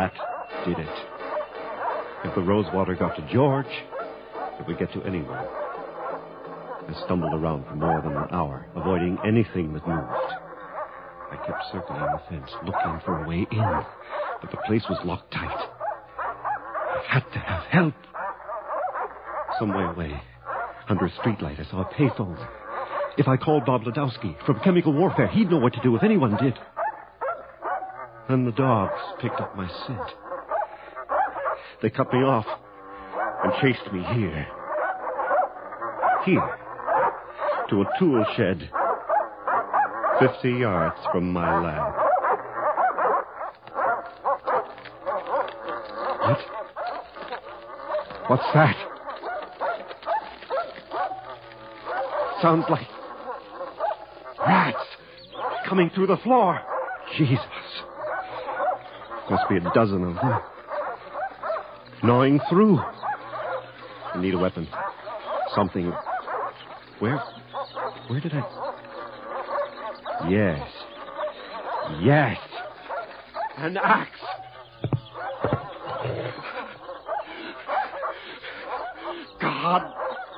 That did it. If the rosewater got to George, it would get to anyone. I stumbled around for more than an hour, avoiding anything that moved. I kept circling the fence, looking for a way in, but the place was locked tight. I had to have help. Some way away, under a streetlight, I saw a payphone. If I called Bob Ladowski from Chemical Warfare, he'd know what to do if anyone did. Then the dogs picked up my scent. They cut me off and chased me here. Here. To a tool shed 50 yards from my lab. What? What's that? Sounds like rats coming through the floor. Jesus. Must be a dozen of them. Gnawing through. I need a weapon. Something. Where did I... Yes. Yes. An axe. God.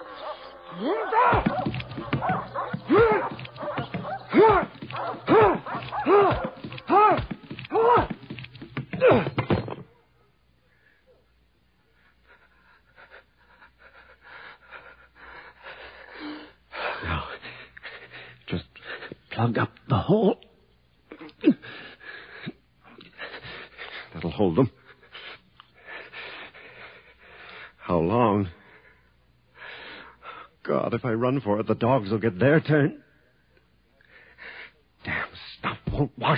Now, just plug up the hole. That'll hold them. How long? God, if I run for it, the dogs will get their turn. Damn stuff won't wash